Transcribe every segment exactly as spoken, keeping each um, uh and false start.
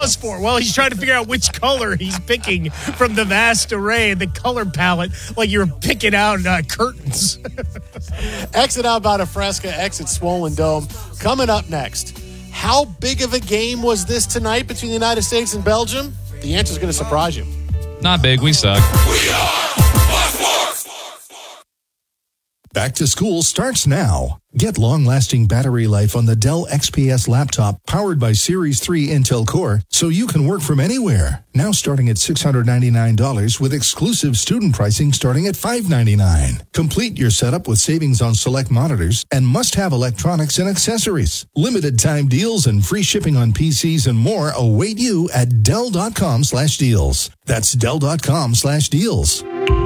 pause for? Well, he's trying to figure out which color he's picking from the vast array and the color palette, like you're picking out uh, curtains. Exit outbound Fresca, exit Swollen Dome. Coming up next, how big of a game was this tonight between the United States and Belgium? The answer is going to surprise you. Not big. We suck. We are Fox Sports. Back to school starts now. Get long-lasting battery life on the Dell X P S laptop powered by Series three Intel Core so you can work from anywhere. Now starting at six hundred ninety-nine dollars with exclusive student pricing starting at five hundred ninety-nine dollars. Complete your setup with savings on select monitors and must-have electronics and accessories. Limited time deals and free shipping on P Cs and more await you at Dell.com slash deals. That's Dell.com slash deals.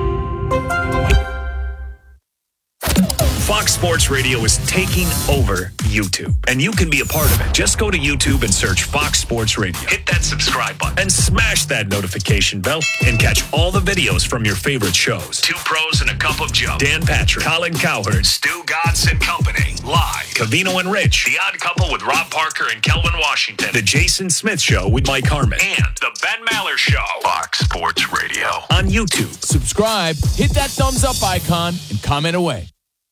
Fox Sports Radio is taking over YouTube, and you can be a part of it. Just go to YouTube and search Fox Sports Radio. Hit that subscribe button and smash that notification bell and catch all the videos from your favorite shows. Two Pros and a Cup of Joe. Dan Patrick, Colin Cowherd, Stu Godson Company. Live. Cavino and Rich. The Odd Couple with Rob Parker and Kelvin Washington. The Jason Smith Show with Mike Harmon. And The Ben Maller Show. Fox Sports Radio. On YouTube. Subscribe, hit that thumbs up icon, and comment away.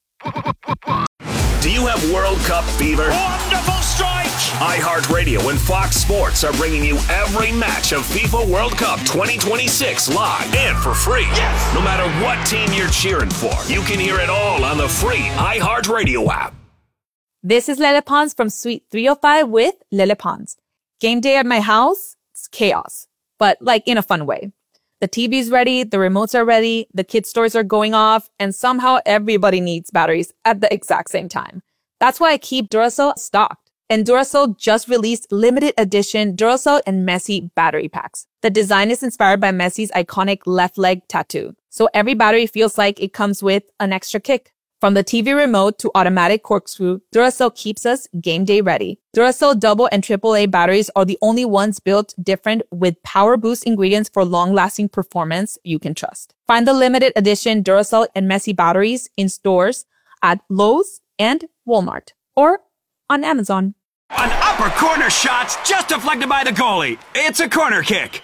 Do you have World Cup fever? Wonderful strike! iHeartRadio and Fox Sports are bringing you every match of FIFA World Cup twenty twenty-six live and for free. Yes! No matter what team you're cheering for, you can hear it all on the free iHeartRadio app. This is Lele Pons from Suite three oh five with Lele Pons. Game day at my house, it's chaos, but like in a fun way. The T V's ready, the remotes are ready, the kids' toys are going off, and somehow everybody needs batteries at the exact same time. That's why I keep Duracell stocked. And Duracell just released limited edition Duracell and Messi battery packs. The design is inspired by Messi's iconic left leg tattoo. So every battery feels like it comes with an extra kick. From the T V remote to automatic corkscrew, Duracell keeps us game day ready. Duracell double and triple A batteries are the only ones built different with power boost ingredients for long-lasting performance you can trust. Find the limited edition Duracell and Messi batteries in stores at Lowe's and Walmart or on Amazon. An upper corner shot just deflected by the goalie. It's a corner kick.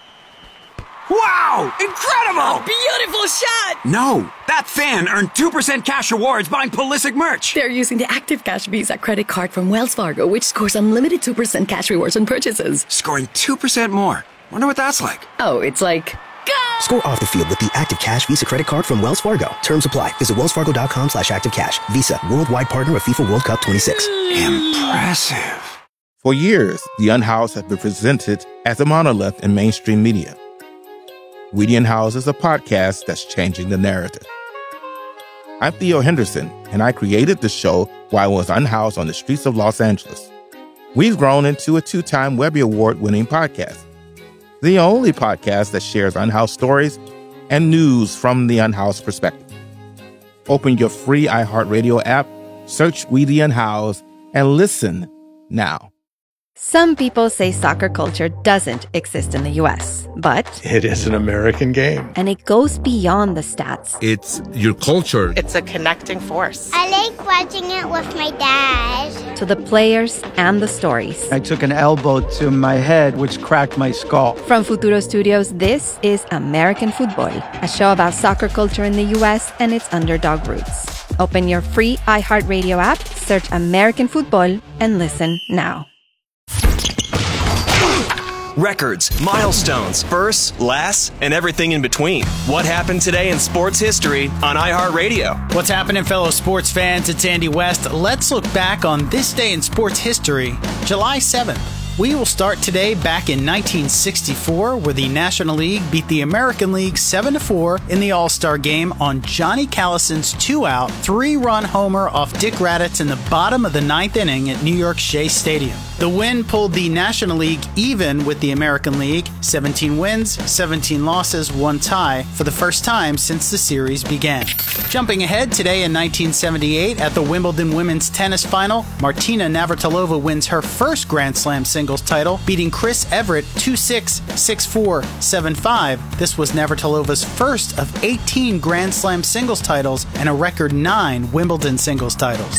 Wow! Incredible! A beautiful shot! No, that fan earned two percent cash rewards buying Pulisic merch. They're using the Active Cash Visa credit card from Wells Fargo, which scores unlimited two percent cash rewards on purchases. Scoring two percent more. Wonder what that's like. Oh, it's like... Go! Score off the field with the Active Cash Visa credit card from Wells Fargo. Terms apply. Visit wellsfargo.com slash active cash. Visa, worldwide partner of FIFA World Cup twenty-six. Impressive. For years, The Unhoused has been presented as a monolith in mainstream media. We the Unhoused is a podcast that's changing the narrative. I'm Theo Henderson, and I created the show while I was unhoused on the streets of Los Angeles. We've grown into a two-time Webby Award-winning podcast, the only podcast that shares unhoused stories and news from the unhoused perspective. Open your free iHeartRadio app, search We the Unhoused, and listen now. Some people say soccer culture doesn't exist in the U S, but it is an American game. And it goes beyond the stats. It's your culture. It's a connecting force. I like watching it with my dad. To the players and the stories. I took an elbow to my head, which cracked my skull. From Futuro Studios, this is American Football, a show about soccer culture in the U S and its underdog roots. Open your free iHeartRadio app, search American Football, and listen now. Records, milestones, firsts, lasts, and everything in between. What happened today in sports history on iHeartRadio? What's happening, fellow sports fans? It's Andy West. Let's look back on this day in sports history, July seventh. We will start today back in nineteen sixty-four, where the National League beat the American League seven to four in the All-Star Game on Johnny Callison's two-out, three-run homer off Dick Raddatz in the bottom of the ninth inning at New York's Shea Stadium. The win pulled the National League even with the American League, seventeen wins, seventeen losses, one tie, for the first time since the series began. Jumping ahead, today in nineteen seventy-eight, at the Wimbledon Women's Tennis Final, Martina Navratilova wins her first Grand Slam singles title, beating Chris Everett two six, six four, seven five. This was Navratilova's first of eighteen Grand Slam singles titles and a record nine Wimbledon singles titles.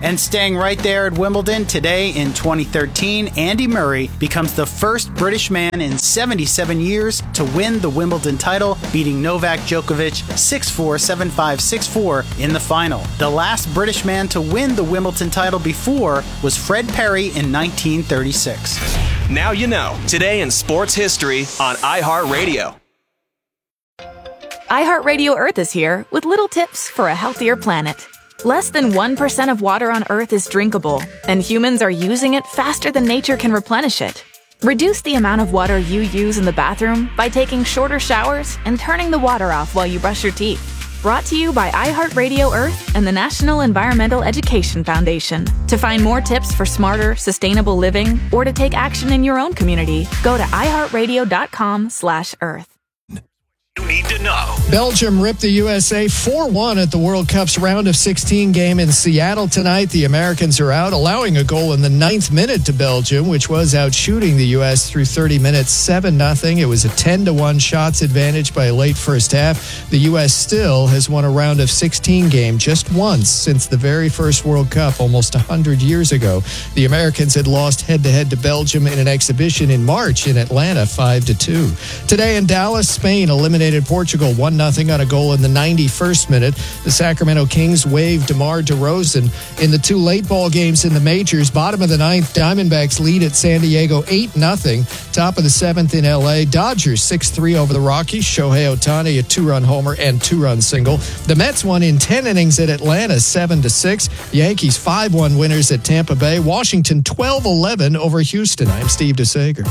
And staying right there at Wimbledon, today in twenty thirteen, Andy Murray becomes the first British man in seventy-seven years to win the Wimbledon title, beating Novak Djokovic six four, seven five, six four in the final. The last British man to win the Wimbledon title before was Fred Perry in nineteen thirty-six. Now you know. Today in sports history on iHeartRadio. iHeartRadio Earth is here with little tips for a healthier planet. Less than one percent of water on Earth is drinkable, and humans are using it faster than nature can replenish it. Reduce the amount of water you use in the bathroom by taking shorter showers and turning the water off while you brush your teeth. Brought to you by iHeartRadio Earth and the National Environmental Education Foundation. To find more tips for smarter, sustainable living, or to take action in your own community, go to iHeartRadio.com slash Earth. You need to know. Belgium ripped the U S A four one at the World Cup's round of sixteen game in Seattle tonight. The Americans are out, allowing a goal in the ninth minute to Belgium, which was out shooting the U S through thirty minutes, seven nothing. It was a ten to one shots advantage by a late first half. The U S still has won a round of sixteen game just once since the very first World Cup almost one hundred years ago. The Americans had lost head-to-head to Belgium in an exhibition in March in Atlanta, five to two. Today in Dallas, Spain eliminated Portugal one nothing on a goal in the ninety-first minute. The Sacramento Kings waved DeMar DeRozan in the two late ball games in the majors. Bottom of the ninth, Diamondbacks lead at San Diego eight nothing. Top of the seventh in L A, Dodgers six three over the Rockies. Shohei Ohtani a two-run homer and two-run single. The Mets won in ten innings at Atlanta seven to six. Yankees five one winners at Tampa Bay. Washington twelve eleven over Houston. I'm Steve DeSager.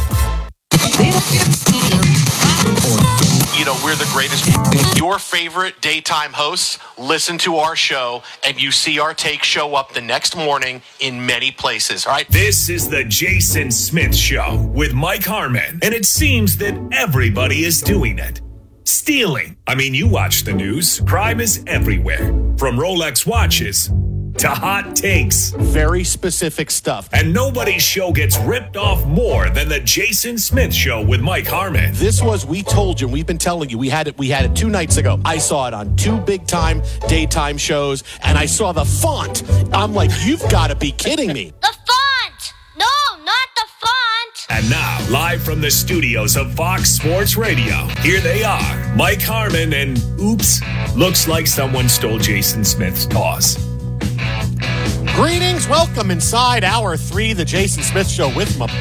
You know, we're the greatest. Your favorite daytime hosts listen to our show, and you see our take show up the next morning in many places, all right? This is the Jason Smith Show with Mike Harmon, and it seems that everybody is doing it. Stealing. I mean, you watch the news. Crime is everywhere. From Rolex watches to hot takes. Very specific stuff. And nobody's show gets ripped off more than the Jason Smith Show with Mike Harmon. This was, we told you, we've been telling you, we had it we had it two nights ago. I saw it on two big-time daytime shows, and I saw the font. I'm like, you've got to be kidding me. The font! No, not the font! And now, live from the studios of Fox Sports Radio, here they are, Mike Harmon and, oops, looks like someone stole Jason Smith's toss. Greetings, welcome inside hour three, the Jason Smith Show with my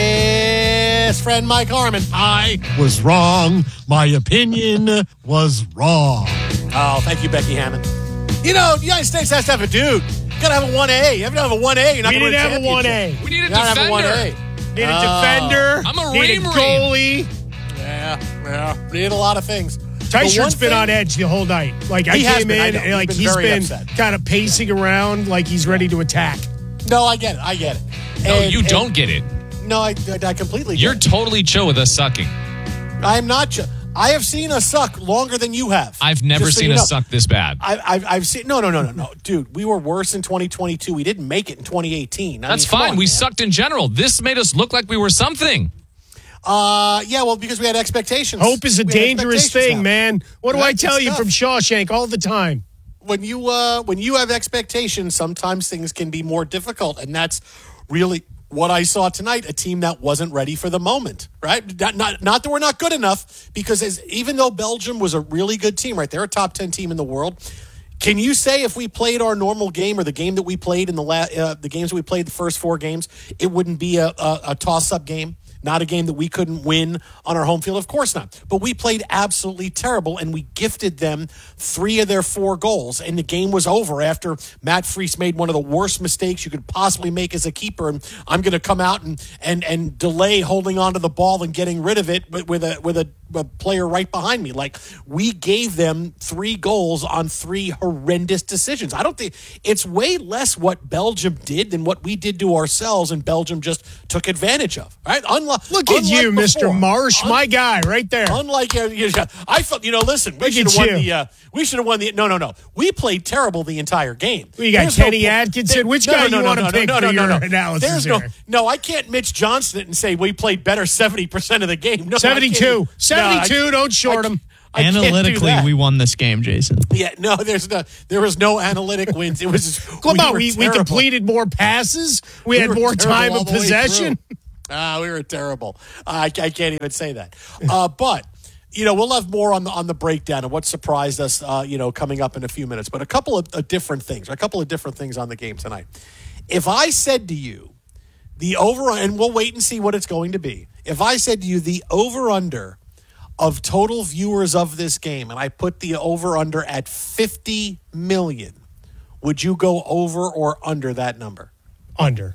best friend Mike Harmon. I was wrong. My opinion was wrong. Oh, thank you, Becky Hammond. You know, the United States has to have a dude. You gotta have a one A. You have to have a one A. You're not we gonna didn't win have a one A. We need a you gotta defender. Have a one A. Need a oh. defender. I'm a need ream a goalie. Yeah, yeah. We need a lot of things. Tyshert's been on edge the whole night. Like I he came been, in, I and like been he's been upset. kind of pacing around, like he's ready to attack. No, I get it. I get it. No, and, you and, don't get it. No, I, I completely. You're get it. totally chill with us sucking. I'm not. Ch- I have seen us suck longer than you have. I've never Just so seen you us know. suck this bad. I, I've, I've seen. No, no, no, no, no, dude. We were worse in twenty twenty-two. We didn't make it in twenty eighteen. I That's mean, fine. on, we man. sucked in general. This made us look like we were something. Uh, yeah, well, because we had expectations. Hope is a We had dangerous expectations thing, now. man. What do I That's tell the you stuff. from Shawshank all the time? When you uh, when you have expectations, sometimes things can be more difficult, and that's really what I saw tonight. A team that wasn't ready for the moment, right? Not not, not that we're not good enough, because as, even though Belgium was a really good team, right, they're a top ten team in the world. Can you say if we played our normal game or the game that we played in the la- uh, the games that we played the first four games, it wouldn't be a, a, a toss-up game? Not a game that we couldn't win on our home field? Of course not. But we played absolutely terrible, and we gifted them three of their four goals, and the game was over after Matt Freese made one of the worst mistakes you could possibly make as a keeper, and I'm going to come out and, and, and delay holding onto the ball and getting rid of it with, with, a, with a, a player right behind me. Like, we gave them three goals on three horrendous decisions. I don't think it's way less what Belgium did than what we did to ourselves, and Belgium just took advantage of, right? Unlike Look at you, Mister before. Marsh, Un- my guy, right there. Unlike, uh, you know, I felt, you know, listen, we Look should at have won you. the, uh, we should have won the, no, no, no. We played terrible the entire game. Well, you got There's Kenny no, Atkinson. Which no, guy no, you no, want to no, pick no, for no, no, your no. analysis There's here? no, no, I can't Mitch Johnson it and say we played better seventy percent of the game. No, I seventy-two. can't. seventy-two, No, I- don't short I, him. I can't do Analytically, that. we won this game, Jason. Yeah, no, there's no, there was no analytic wins. It was just, Come we on, were we, we terrible. completed more passes. We, We had were more terrible time all of the way possession. through. Ah, we were terrible. I, I can't even say that. Uh, but you know, we'll have more on the on the breakdown of what surprised us. Uh, you know, coming up in a few minutes. But a couple of uh, different things. A couple of different things on the game tonight. If I said to you, the over, and we'll wait and see what it's going to be. If I said to you, the over under of total viewers of this game, and I put the over under at fifty million, would you go over or under that number? Under.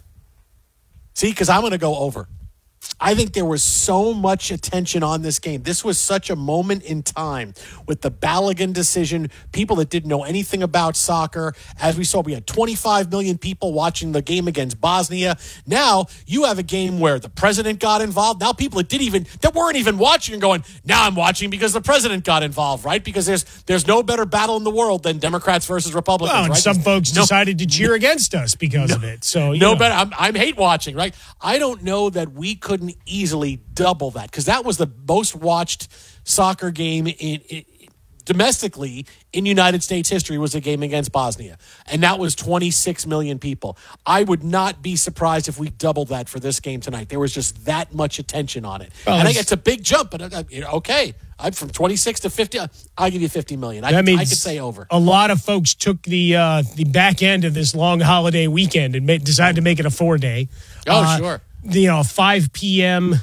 See, because I'm going to go over. I think there was so much attention on this game. This was such a moment in time with the Balogun decision, people that didn't know anything about soccer. As we saw, we had twenty-five million people watching the game against Bosnia. Now you have a game where the president got involved. Now people that didn't even, that weren't even watching are going, now I'm watching because the president got involved, right? Because there's there's no better battle in the world than Democrats versus Republicans, Well, and right? some There's folks no- decided to cheer against us because of it. So you no know. better. I'm, I'm hate watching, right? I don't know that we couldn't easily double that because that was the most watched soccer game in, in domestically in United States history was a game against Bosnia, and that was twenty-six million people. I would not be surprised if we doubled that for this game tonight. There was just that much attention on it, Well, and I it's- think it's a big jump. But uh, you know, okay, I'm from twenty-six to fifty. I'll give you fifty million. I, That I means could say over. A lot of folks took the uh, the back end of this long holiday weekend and made, decided to make it a four day. Oh, Uh, sure. You know, five p.m.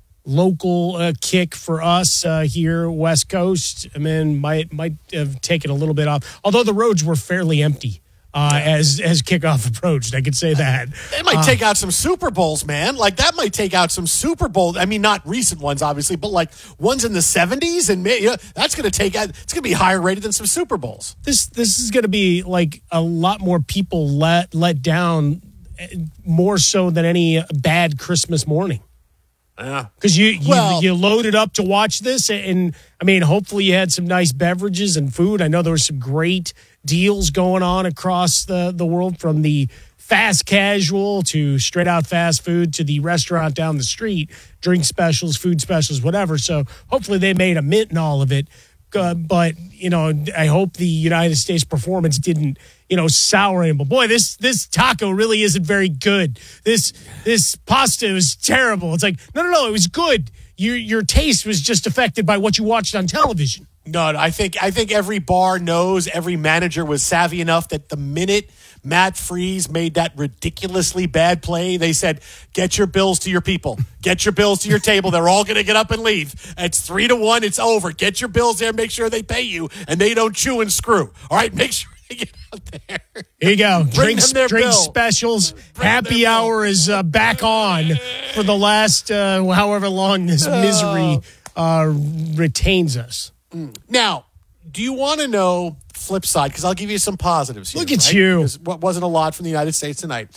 local uh, kick for us uh, here, West Coast. I mean, might might have taken a little bit off, although the roads were fairly empty uh, as as kickoff approached. I could say that It might Uh, take out some Super Bowls, man. Like that might take out some Super Bowls. I mean, not recent ones, obviously, but like ones in the seventies, and you know, that's going to take out. It's going to be higher rated than some Super Bowls. this this is going to be like a lot more people let let down, eh, more so than any bad Christmas morning. Yeah, Because you you, Well- you loaded up to watch this, and I mean, hopefully you had some nice beverages and food. I know there were some great deals going on across the, the world, from the fast casual to straight out fast food to the restaurant down the street, drink specials, food specials, whatever. So hopefully they made a mint in all of it. Uh, but, you know, I hope the United States performance didn't, you know, sour him. But boy, this this taco really isn't very good. This this pasta is terrible. It's like, no, no, no, it was good. Your your taste was just affected by what you watched on television. No, no, I think I think every bar knows, every manager was savvy enough that the minute Matt Freese made that ridiculously bad play, they said, get your bills to your people. Get your bills to your table. They're all going to get up and leave. It's three to one. It's over. Get your bills there. Make sure they pay you and they don't chew and screw. All right, make sure they get out there. Here you go. Bring Drinks, them their drink bill. specials. Happy hour is uh, back on for the last uh, however long this misery uh, retains us. Now, do you want to know flip side? Because I'll give you some positives here. Look at right? you. Because what wasn't a lot from the United States tonight.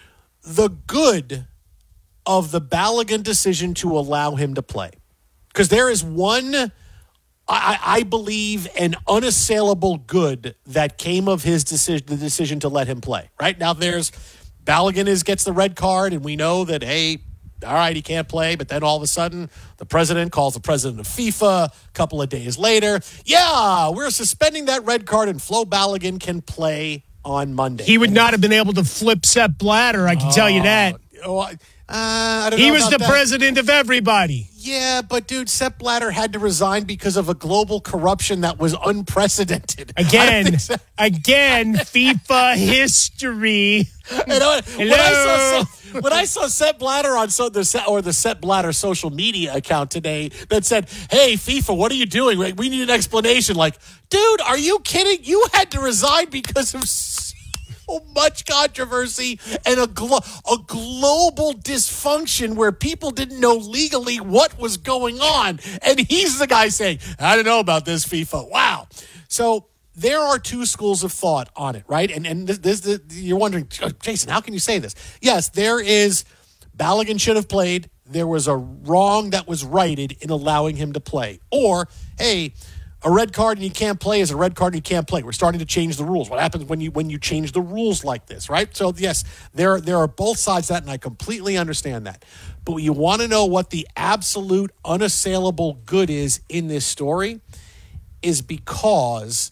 The good of the Balogun decision to allow him to play. Because there is one, I, I believe, an unassailable good that came of his decision, the decision to let him play. Right now, there's Balogun is gets the red card, and we know that, hey, all right, he can't play, but then all of a sudden, the president calls the president of FIFA a couple of days later. Yeah, we're suspending that red card, and Flo Balogun can play on Monday. He would not have been able to flip Sepp Blatter, I can tell you that. Oh, uh, I don't He know was about the that. president of everybody. Yeah, but dude, Sepp Blatter had to resign because of a global corruption that was unprecedented. I don't Again, think so. again, FIFA history. You know, when I Hello. saw Sepp, when I saw Sepp Blatter on so the Se- or the Sepp Blatter social media account today that said, "Hey FIFA, what are you doing? Like, we need an explanation." Like, dude, are you kidding? You had to resign because of so much controversy and a glo- a global dysfunction where people didn't know legally what was going on, and he's the guy saying, "I don't know about this FIFA." Wow, so. There are two schools of thought on it, right? And and this, this, this you're wondering, Jason, how can you say this? Yes, there is Balogun should have played. There was a wrong that was righted in allowing him to play. Or, hey, a red card and you can't play is a red card and you can't play. We're starting to change the rules. What happens when you when you change the rules like this, right? So yes, there there are both sides of that, and I completely understand that. But you want to know what the absolute unassailable good is in this story? is because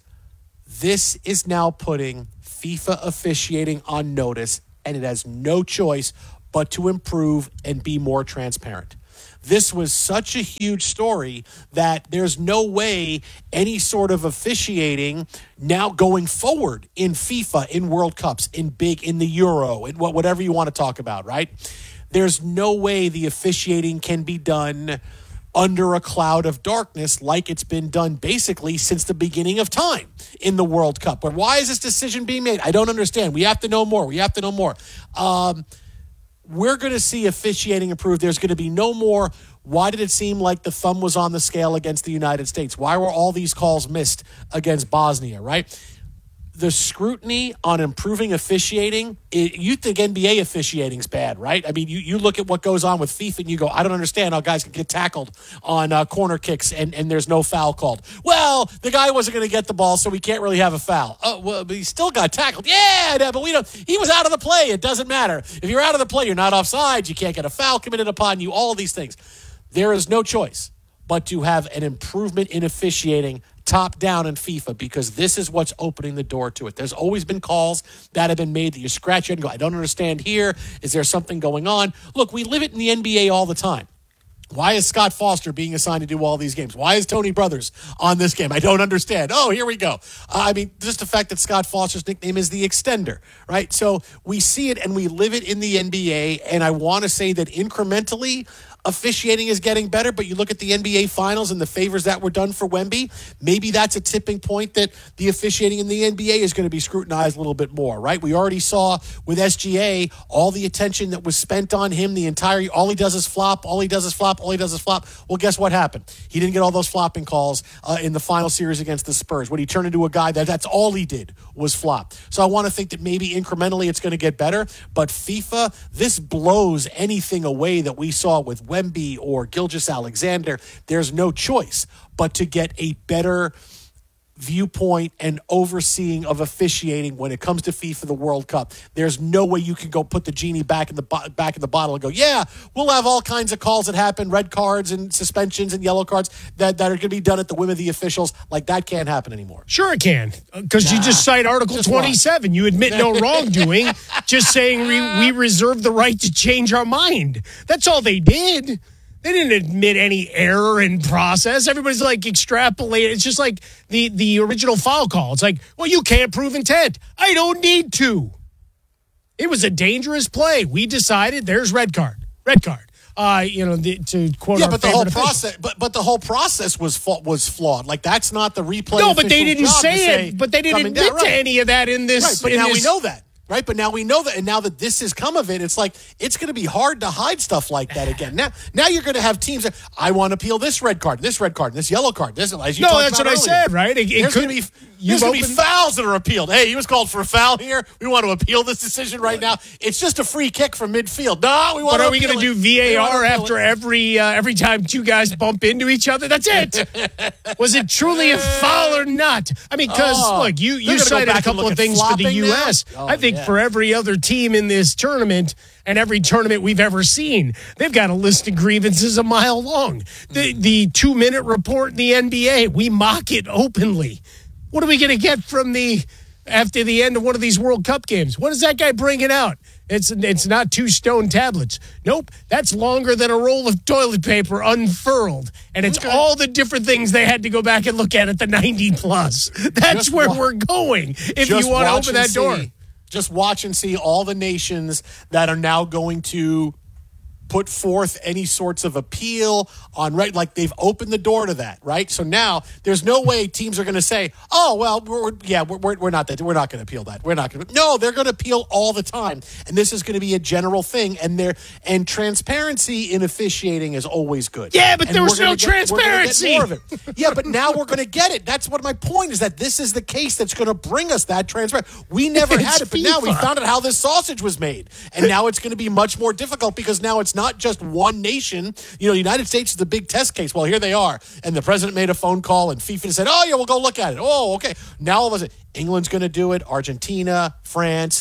this is now putting FIFA officiating on notice, and it has no choice but to improve and be more transparent. This was such a huge story that there's no way any sort of officiating now going forward in FIFA, in World Cups, in big, in the Euro, in whatever you want to talk about, right? There's no way the officiating can be done under a cloud of darkness like it's been done basically since the beginning of time in the World Cup. But why is this decision being made? I don't understand. We have to know more. We have to know more. Um, we're going to see officiating improve. There's going to be no more, why did it seem like the thumb was on the scale against the United States? Why were all these calls missed against Bosnia, right? The scrutiny on improving officiating, it, you think N B A officiating's bad, right? I mean, you, you look at what goes on with FIFA and you go, I don't understand how guys can get tackled on uh, corner kicks and, and there's no foul called. Well, the guy wasn't going to get the ball, so we can't really have a foul. Oh, well, but he still got tackled. Yeah, but we don't. He was out of the play. It doesn't matter. If you're out of the play, you're not offside. You can't get a foul committed upon you, all of these things. There is no choice but to have an improvement in officiating top down in FIFA, because this is what's opening the door to it. There's always been calls that have been made that you scratch your head and go, I don't understand here. Is there something going on? Look, we live it in the N B A all the time. Why is Scott Foster being assigned to do all these games? Why is Tony Brothers on this game? I don't understand. Oh, here we go. Uh, I mean, just the fact that Scott Foster's nickname is the Extender, right? So we see it and we live it in the N B A, and I want to say that incrementally, officiating is getting better, but you look at the N B A Finals and the favors that were done for Wemby, maybe that's a tipping point that the officiating in the N B A is going to be scrutinized a little bit more, right? We already saw with S G A all the attention that was spent on him the entire, all he does is flop, all he does is flop, all he does is flop. Well, guess what happened? He didn't get all those flopping calls uh, in the final series against the Spurs. When he turned into a guy that that's all he did was flop. So I want to think that maybe incrementally it's going to get better, but FIFA, this blows anything away that we saw with Wemby or Gilgeous-Alexander. There's no choice but to get a better viewpoint and overseeing of officiating when it comes to FIFA the World Cup. There's no way you can go put the genie back in the bo- back in the bottle and go, yeah, we'll have all kinds of calls that happen, red cards and suspensions and yellow cards that, that are going to be done at the whim of the officials. Like, that can't happen anymore. Sure it can, because nah, you just cite Article just twenty-seven. Wrong. You admit no wrongdoing, just saying we, we reserve the right to change our mind. That's all they did. They didn't admit any error in process. Everybody's like extrapolating. It's just like the, the original foul call. It's like, well, you can't prove intent. I don't need to. It was a dangerous play. We decided there's red card. Red card. Uh, you know, the, to quote yeah, our but the whole official. process, but but the whole process was fa- was flawed. Like, that's not the replay. No, but they didn't say, say it. But they didn't admit down, right. to any of that in this. Right, but in now this, we know that. Right, but now we know that, and now that this has come of it, it's like it's going to be hard to hide stuff like that again. Now, now you're going to have teams that I want to appeal this red card, this red card, this yellow card. This, as you no, talked that's about what earlier. I said, right? It, it there's could going to be there's going to be fouls that are appealed. Hey, he was called for a foul here. We want to appeal this decision right now. It's just a free kick from midfield. No, we want. But to are we going to do V A R after it. every uh, every time two guys bump into each other? That's it. Was it truly a foul or not? I mean, because oh, look, you you cited a couple of things for the U S. Oh, I think yeah. for every other team in this tournament and every tournament we've ever seen, they've got a list of grievances a mile long. The the two minute report in the N B A, we mock it openly. What are we going to get from the after the end of one of these World Cup games? What is that guy bringing out? It's it's not two stone tablets. Nope, that's longer than a roll of toilet paper unfurled. And it's okay. All the different things they had to go back and look at at the ninety plus. That's just where wa- we're going if you want to open that see, door. Just watch and see all the nations that are now going to put forth any sorts of appeal on, right? Like, they've opened the door to that, right? So now there's no way teams are going to say, oh, well, we're, yeah, we're, we're not that. We're not going to appeal that. We're not going to. No, they're going to appeal all the time. And this is going to be a general thing. And there and transparency in officiating is always good. Yeah, but and there was no get, transparency. More of it. Yeah, but now we're going to get it. That's what my point is, that this is the case that's going to bring us that transparency. We never It's had it, but FIFA. now we found out how this sausage was made. And now it's going to be much more difficult because now it's not just one nation. You know, the United States is the big test case. Well, here they are. And the president made a phone call and FIFA said, oh, yeah, we'll go look at it. Oh, okay. Now all of a sudden, England's going to do it. Argentina, France,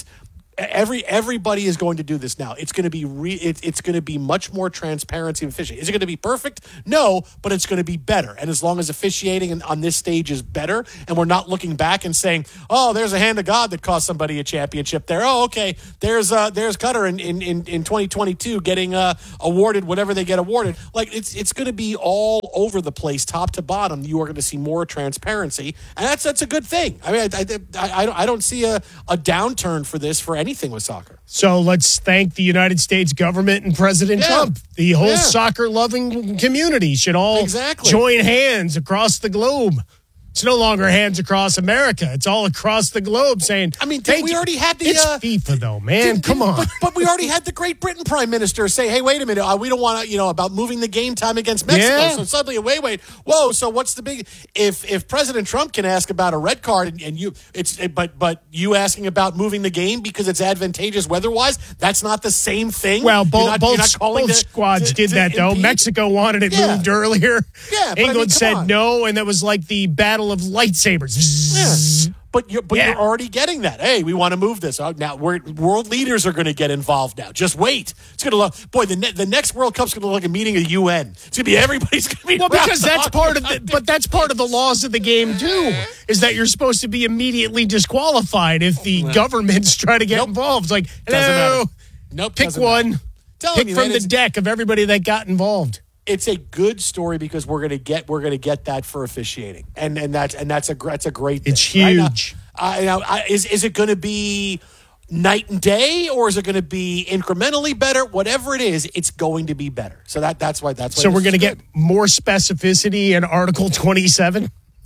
Every everybody is going to do this now. It's going to be re, it, it's going to be much more transparency and efficient. Is it going to be perfect? No, but it's going to be better. And as long as officiating on this stage is better, and we're not looking back and saying, "Oh, there's a hand of God that cost somebody a championship there." Oh, okay, there's uh, there's Qatar in in, in, in twenty twenty-two getting uh, awarded whatever they get awarded. Like it's it's going to be all over the place, top to bottom. You are going to see more transparency, and that's that's a good thing. I mean, I I, I, I don't see a, a downturn for this for anything with soccer. So let's thank the United States government and President Yeah. Trump. The whole Yeah. soccer-loving community should all Exactly. join hands across the globe. It's no longer hands across America. It's all across the globe saying, I mean, thank we you. already had the It's uh, FIFA, though, man. Did- Come did- on. But, but we already had the Great Britain Prime Minister say, hey, wait a minute, uh, we don't want to, you know, about moving the game time against Mexico. Yeah. So suddenly, wait, wait, whoa, so what's the big, if if President Trump can ask about a red card and, and you, it's, but but you asking about moving the game because it's advantageous weather-wise, that's not the same thing? Well, You're both not- both, you're not calling both to- squads to- did to that, though. impede? Mexico wanted it Yeah. moved earlier. Yeah, but I mean, England come said on. no, and that was like the battle of lightsabers. Yeah. But you're but Yeah. you're already getting that. Hey, we want to move this. Oh, now we're, world leaders are going to get involved now. Just wait. It's going to look, boy, the ne- the next World Cup's going to look like a meeting of the U N. It's going to be everybody's going to be Well, because wrapped that's up. part of the, but that's part of the laws of the game too. Is that you're supposed to be immediately disqualified if the governments try to get Nope. involved. It's like, Doesn't hello, matter. Nope. pick doesn't one, matter. Telling pick you, from man, the it's- deck of everybody that got involved. It's a good story because we're going to get we're going to get that for officiating, and and that's and that's a gr- that's a great thing. It's Right now, huge. I, now, I, is is it going to be night and day, or is it going to be incrementally better? Whatever it is, it's going to be better. So that that's why that's why So this we're going to is get more specificity in Article twenty-seven.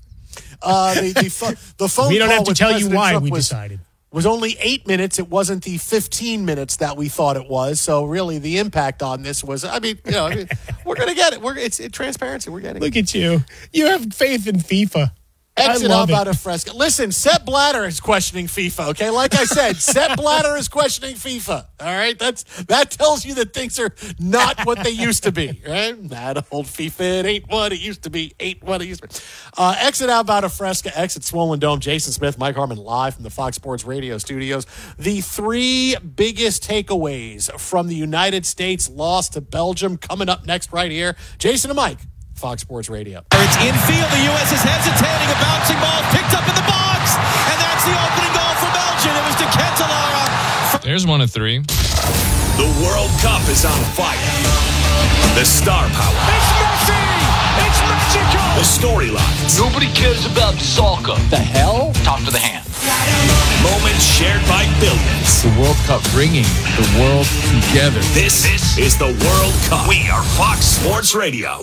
Uh, the, the, pho- the phone We don't call have to with tell you President why Trump we was, decided. was only eight minutes. It wasn't the fifteen minutes that we thought it was. So really, the impact on this was. I mean, you know, I mean, we're going to get it. We're it's it, transparency. We're getting. Look it. at you. You have faith in FIFA. Exit I out love about it. a fresco. Listen, Sepp Blatter is questioning FIFA. Okay, like I said, Sepp Blatter is questioning FIFA. All right, that's that tells you that things are not what they used to be. Right? That old FIFA, it ain't what it used to be. Ain't what it used to be. Uh, exit out about a fresca. Exit Swollen Dome. Jason Smith, Mike Harmon, live from the Fox Sports Radio studios. The three biggest takeaways from the United States loss to Belgium coming up next right here. Jason and Mike. Fox Sports Radio. It's infield. The U S is hesitating. A bouncing ball picked up in the box. And that's the opening goal for Belgium. It was De Ketelaere. There's one of three. The World Cup is on fire. The star power. It's Messi. It's magical. The storylines. Nobody cares about soccer. The hell? Talk to the hand. Moments shared by billions. The World Cup bringing the world together. This, this is the World Cup. We are Fox Sports Radio.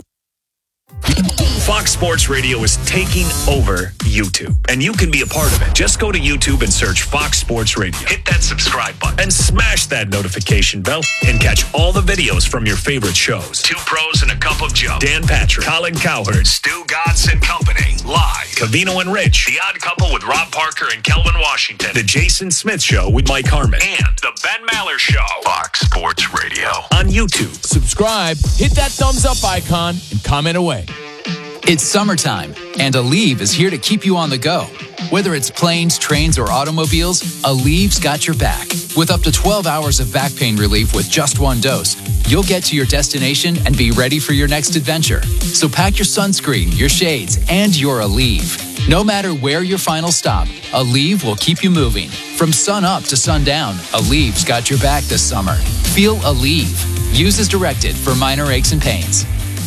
Fox Sports Radio is taking over YouTube, and you can be a part of it. Just go to YouTube and search Fox Sports Radio. Hit that subscribe button and smash that notification bell and catch all the videos from your favorite shows. Two Pros and a Cup of Joe. Dan Patrick, Colin Cowherd, Stu Gatz and Company. Live. Cavino and Rich. The Odd Couple with Rob Parker and Kelvin Washington. The Jason Smith Show with Mike Harmon. And The Ben Maller Show. Fox Sports Radio. On YouTube. Subscribe, hit that thumbs up icon, and comment away. It's summertime, and Aleve is here to keep you on the go. Whether it's planes, trains, or automobiles, Aleve's got your back. With up to twelve hours of back pain relief with just one dose, you'll get to your destination and be ready for your next adventure. So pack your sunscreen, your shades, and your Aleve. No matter where your final stop, Aleve will keep you moving. From sun up to sundown, Aleve's got your back this summer. Feel Aleve. Use as directed for minor aches and pains.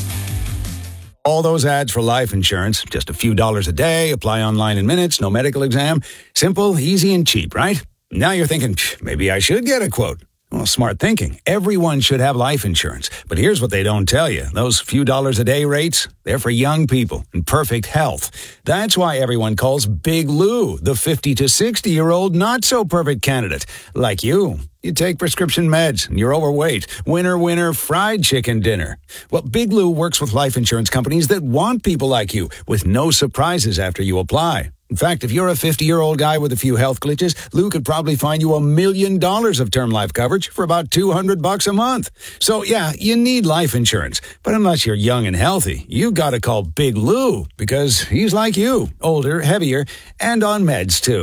All those ads for life insurance, just a few dollars a day, apply online in minutes, no medical exam. Simple, easy, and cheap, right? Now you're thinking, maybe I should get a quote. Well, smart thinking. Everyone should have life insurance. But here's what they don't tell you. Those few dollars a day rates, they're for young people in perfect health. That's why everyone calls Big Lou the fifty to sixty-year-old not-so-perfect candidate. Like you. You take prescription meds and you're overweight. Winner, winner, fried chicken dinner. Well, Big Lou works with life insurance companies that want people like you with no surprises after you apply. In fact, if you're a fifty-year-old guy with a few health glitches, Lou could probably find you a million dollars of term life coverage for about two hundred bucks a month. So, yeah, you need life insurance. But unless you're young and healthy, you got to call Big Lou because he's like you, older, heavier, and on meds, too.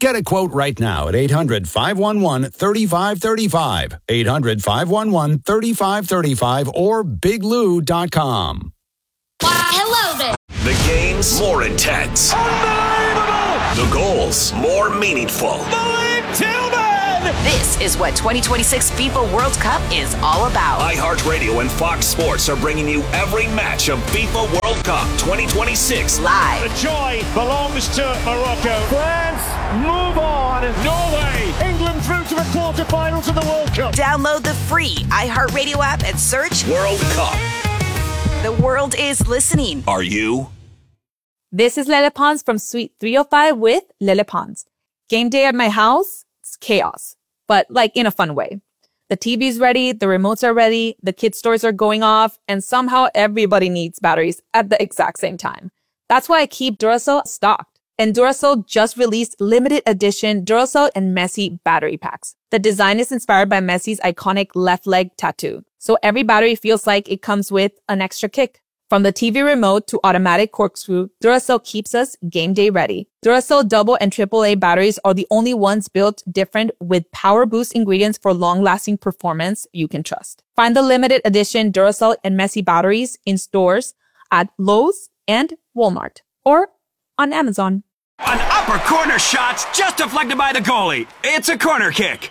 Get a quote right now at eight hundred, five one one, three five three five, eight hundred, five one one, three five three five, or big lou dot com. Hello there. The games more intense. Unbelievable! The goals more meaningful. Malik Tillman! This is what twenty twenty-six FIFA World Cup is all about. iHeartRadio and Fox Sports are bringing you every match of FIFA World Cup twenty twenty-six live. The joy belongs to Morocco. France, move on. Norway, England through to the quarterfinals of the World Cup. Download the free iHeartRadio app and search World Cup. The world is listening. Are you? This is Lele Pons from Suite three oh five with Lele Pons. Game day at my house, it's chaos, but like in a fun way. The T V's ready, the remotes are ready, the kid stores are going off, and somehow everybody needs batteries at the exact same time. That's why I keep Duracell stocked. And Duracell just released limited edition Duracell and Messi battery packs. The design is inspired by Messi's iconic left leg tattoo. So every battery feels like it comes with an extra kick. From the T V remote to automatic corkscrew, Duracell keeps us game day ready. Duracell double and triple A batteries are the only ones built different with power boost ingredients for long-lasting performance you can trust. Find the limited edition Duracell and Messi batteries in stores at Lowe's and Walmart or on Amazon. An upper corner shot just deflected by the goalie. It's a corner kick.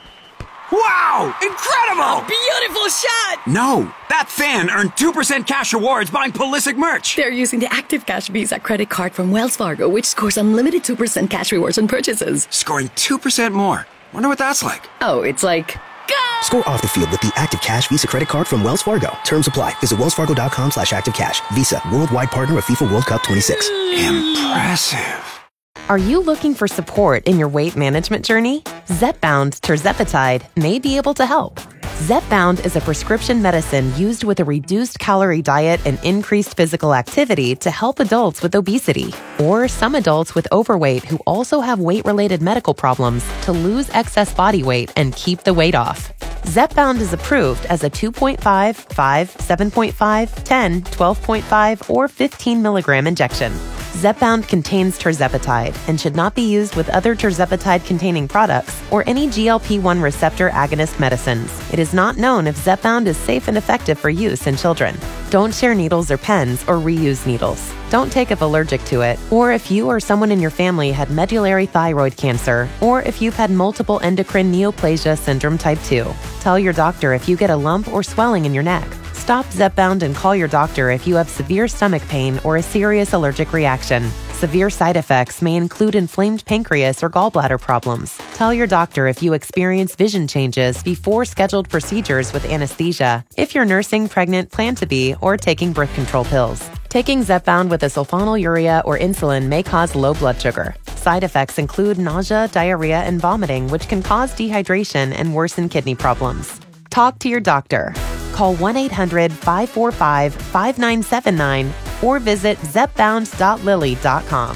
Wow! Incredible! A beautiful shot! No, that fan earned two percent cash rewards buying Pulisic merch. They're using the Active Cash Visa credit card from Wells Fargo, which scores unlimited two percent cash rewards on purchases. Scoring two percent more. Wonder what that's like. Oh, it's like... Go! Score off the field with the Active Cash Visa credit card from Wells Fargo. Terms apply. Visit wellsfargo.com slash activecash. Visa, worldwide partner of FIFA World Cup twenty-six. Impressive. Are you looking for support in your weight management journey? Zepbound tirzepatide may be able to help. Zepbound is a prescription medicine used with a reduced calorie diet and increased physical activity to help adults with obesity or some adults with overweight who also have weight-related medical problems to lose excess body weight and keep the weight off. Zepbound is approved as a two point five, five, seven point five, ten, twelve point five, or fifteen milligram injection. Zepbound contains tirzepatide and should not be used with other tirzepatide-containing products or any G L P one receptor agonist medicines. It is not known if Zepbound is safe and effective for use in children. Don't share needles or pens or reuse needles. Don't take if allergic to it, or if you or someone in your family had medullary thyroid cancer, or if you've had multiple endocrine neoplasia syndrome type two. Tell your doctor if you get a lump or swelling in your neck. Stop Zepbound and call your doctor if you have severe stomach pain or a serious allergic reaction. Severe side effects may include inflamed pancreas or gallbladder problems. Tell your doctor if you experience vision changes before scheduled procedures with anesthesia, if you're nursing, pregnant, plan to be, or taking birth control pills. Taking Zepbound with a sulfonylurea or insulin may cause low blood sugar. Side effects include nausea, diarrhea, and vomiting, which can cause dehydration and worsen kidney problems. Talk to your doctor. Call one eight hundred, five four five, five nine seven nine or visit zepbound dot lilly dot com.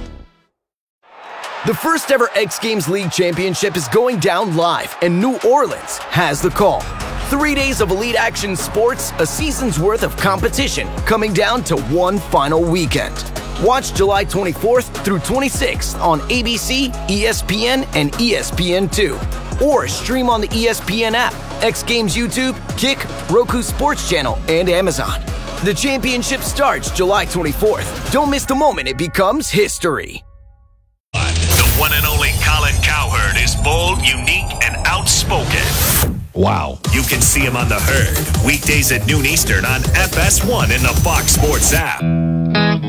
The first ever X Games League Championship is going down live, and New Orleans has the call. Three days of elite action sports, a season's worth of competition, coming down to one final weekend. Watch July twenty-fourth through twenty-sixth on A B C, E S P N, and E S P N two. Or stream on the E S P N app, X Games YouTube, Kick, Roku Sports Channel, and Amazon. The championship starts July twenty-fourth. Don't miss the moment it becomes history. The one and only Colin Cowherd is bold, unique, and outspoken. Wow. You can see him on The Herd, weekdays at noon Eastern on F S one in the Fox Sports app.